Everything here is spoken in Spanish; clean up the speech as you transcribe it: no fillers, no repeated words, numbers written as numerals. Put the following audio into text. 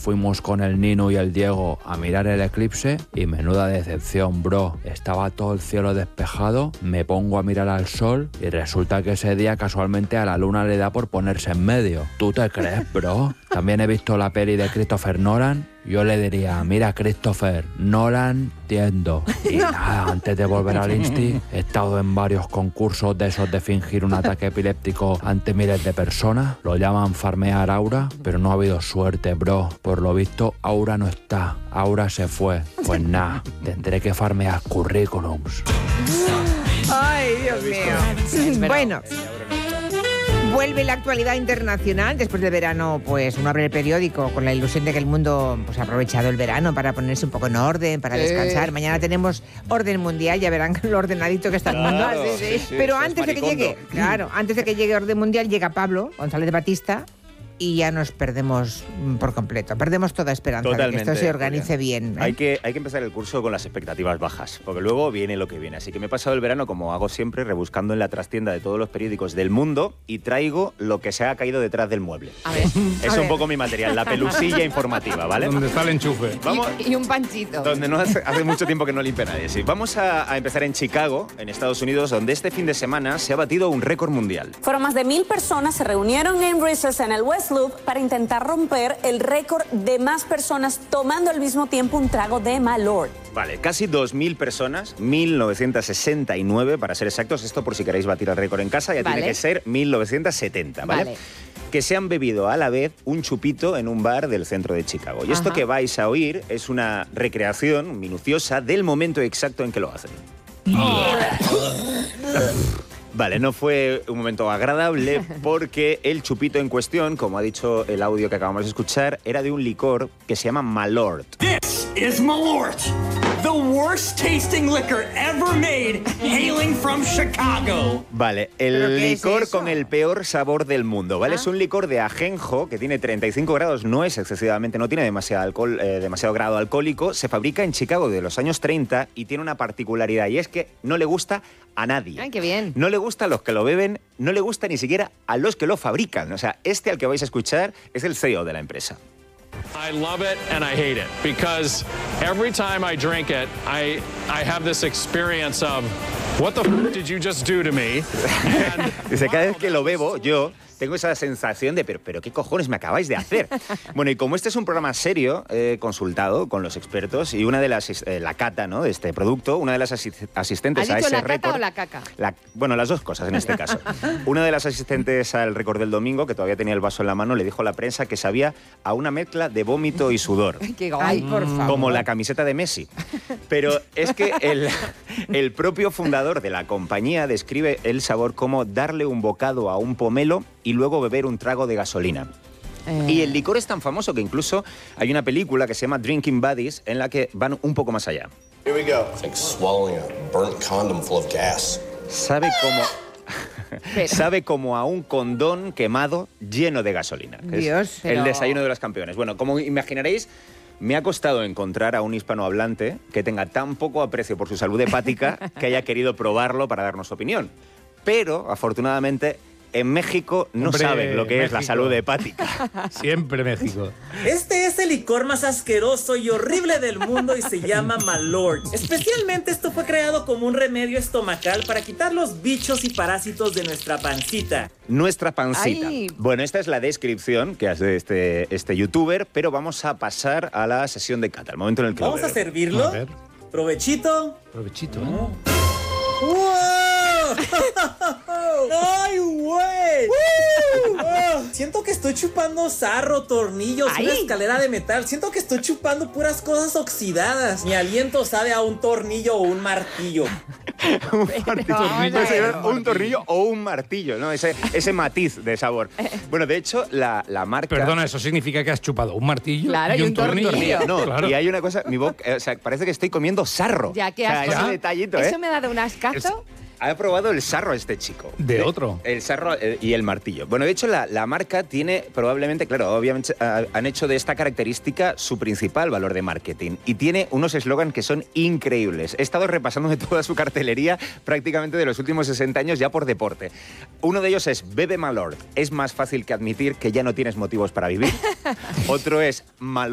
fuimos con el Nino y el Diego a mirar el eclipse y menuda decepción, bro. Estaba todo el cielo despejado, me pongo a mirar al sol y resulta que ese día casualmente a la luna le da por ponerse en medio. ¿Tú te crees, bro? También he visto la peli de Christopher Nolan. Yo le diría, mira Christopher, Nolan, entiendo. Y nada, antes de volver al Insti, he estado en varios concursos de esos de fingir un ataque epiléptico ante miles de personas. Lo llaman farmear aura, pero no ha habido suerte, bro. Por lo visto, aura no está, aura se fue. Pues nada, tendré que farmear currículums. Ay, Dios mío. Bueno. Vuelve la actualidad internacional. Después del verano, pues uno abre el periódico con la ilusión de que el mundo pues, ha aprovechado el verano para ponerse un poco en orden, para descansar. Mañana tenemos orden mundial, ya verán lo ordenadito que está el mundo. Pero antes de que llegue, antes de que llegue orden mundial, llega Pablo González Batista y ya nos perdemos por completo. Perdemos toda esperanza de que esto se organice bien. Hay que empezar el curso con las expectativas bajas, porque luego viene lo que viene. Así que me he pasado el verano, como hago siempre, rebuscando en la trastienda de todos los periódicos del mundo y traigo lo que se ha caído detrás del mueble. A ver. Es un poco mi material, la pelusilla informativa, ¿vale? Donde está el enchufe. Vamos, y un panchito. Donde no hace mucho tiempo que no limpia nadie, sí. Vamos a empezar en Chicago, en Estados Unidos, donde este fin de semana se ha batido un récord mundial. Fueron más de 1,000 personas, se reunieron en Recess, en el West Loop, para intentar romper el récord de más personas tomando al mismo tiempo un trago de Malort. Vale, casi 2.000 personas, 1.969 para ser exactos. Esto por si queréis batir el récord en casa, ya tiene que ser 1.970, ¿vale? Que se han bebido a la vez un chupito en un bar del centro de Chicago. Y esto que vais a oír es una recreación minuciosa del momento exacto en que lo hacen. Vale, no fue un momento agradable porque el chupito en cuestión, como ha dicho el audio que acabamos de escuchar, era de un licor que se llama Malort. This is Malort, the worst tasting liquor ever made, hailing from Chicago. Vale, el licor con el peor sabor del mundo, ¿vale? Es un licor de ajenjo que tiene 35 grados, no es excesivamente, no tiene demasiado alcohol, demasiado grado alcohólico. Se fabrica en Chicago de los años 30 y tiene una particularidad, y es que no le gusta a nadie. ¡Ay, qué bien! No le gusta a los que lo beben, no le gusta ni siquiera a los que lo fabrican. O sea, este al que vais a escuchar es el CEO de la empresa. I love it and I hate it because every time I drink it, I have this experience of what the f did you just do to me? Dice, cada vez que lo bebo, yo tengo esa sensación de, pero ¿qué cojones me acabáis de hacer? Bueno, y como este es un programa serio, he consultado con los expertos y una de las, la cata, ¿no?, de este producto, una de las asistentes a ese récord... ¿Has dicho la cata o la caca? Bueno, las dos cosas en este caso. Una de las asistentes al récord del domingo, que todavía tenía el vaso en la mano, le dijo a la prensa que sabía a una mezcla de vómito y sudor. Ay, por favor. Como la camiseta de Messi. Pero es que el propio fundador de la compañía describe el sabor como darle un bocado a un pomelo y luego beber un trago de gasolina. Y el licor es tan famoso que incluso hay una película que se llama Drinking Buddies en la que van un poco más allá. Here we go. It's like swallowing a burnt condom full of gas. Sabe como a un condón quemado lleno de gasolina. Dios, el desayuno de los campeones. Bueno, como imaginaréis, me ha costado encontrar a un hispanohablante que tenga tan poco aprecio por su salud hepática que haya querido probarlo para darnos su opinión. Pero, afortunadamente, en México no saben lo que es la salud hepática. Siempre México. Este es el licor más asqueroso y horrible del mundo y se llama Malort. Especialmente esto fue creado como un remedio estomacal para quitar los bichos y parásitos de nuestra pancita. Nuestra pancita. Ay. Bueno, esta es la descripción que hace este youtuber, pero vamos a pasar a la sesión de cata, el momento en el que Vamos a servirlo. A ver. Provechito. Provechito, ¿eh? ¡Wow! ¡Ay, güey! Siento que estoy chupando sarro, tornillos, una escalera de metal. Siento que estoy chupando puras cosas oxidadas. Mi aliento sabe a un tornillo o un martillo. Un tornillo o un martillo, ¿no? Ese matiz de sabor. Bueno, de hecho, la marca... Perdona, ¿eso significa que has chupado un martillo y un tornillo? No, claro. Y hay una cosa, mi boca, o sea, parece que estoy comiendo sarro. Ya, qué o sea, asco. ese detallito, Eso me ha dado un ascazo. Ha probado el sarro este chico. De otro. El sarro y el martillo. Bueno, de hecho, la marca tiene probablemente, claro, obviamente han hecho de esta característica su principal valor de marketing. Y tiene unos eslogans que son increíbles. He estado repasando de toda su cartelería prácticamente de los últimos 60 años ya por deporte. Uno de ellos es Bebe Malort. Es más fácil que admitir que ya no tienes motivos para vivir. Otro es Malort.